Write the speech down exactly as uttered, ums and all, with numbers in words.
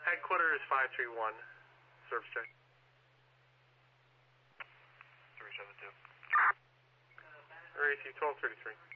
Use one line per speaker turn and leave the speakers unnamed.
Headquarters five three one, service check.
three seven two.
R A C twelve thirty-three.